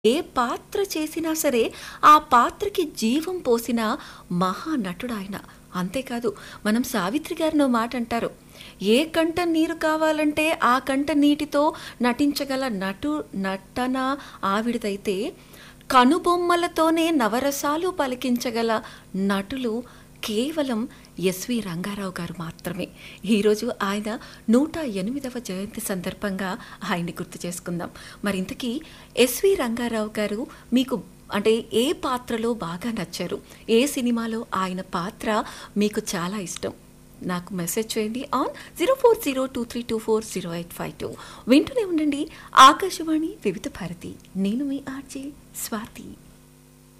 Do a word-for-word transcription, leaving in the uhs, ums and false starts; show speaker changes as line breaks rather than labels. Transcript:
ఏ పాత్ర చేసినా సరే ఆ పాత్రకి జీవం పోసిన మహానటుడాయన. అంతేకాదు మనం సావిత్రి గారినో మాట అంటారు, ఏ కంట నీరు కావాలంటే ఆ కంట నీటితో నటించగల నటు నటన ఆవిడదైతే, కనుబొమ్మలతోనే నవరసాలు పలికించగల నటులు కేవలం ఎస్వి రంగారావు గారు మాత్రమే. ఈరోజు ఆయన నూట ఎనిమిదవ జయంతి సందర్భంగా ఆయన్ని గుర్తు చేసుకుందాం. మరి ఇంతకీ ఎస్వి రంగారావు గారు మీకు అంటే ఏ పాత్రలో బాగా నచ్చారు, ఏ సినిమాలో ఆయన పాత్ర మీకు చాలా ఇష్టం? నాకు మెసేజ్ చేయండి on zero four zero two three two four zero eight five two. వింటూనే ఉండండి ఆకాశవాణి వివిధ భారతి. నేను మీ ఆర్జే స్వాతి.